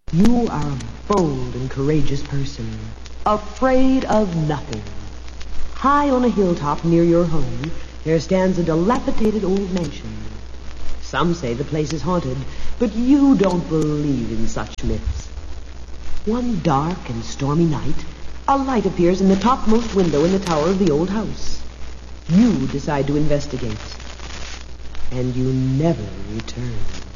You are a bold and courageous person, afraid of nothing. High on a hilltop near your home, there stands a dilapidated old mansion. Some say the place is haunted, but you don't believe in such myths. One dark and stormy night, a light appears in the topmost window in the tower of the old house. You decide to investigate, and you never return.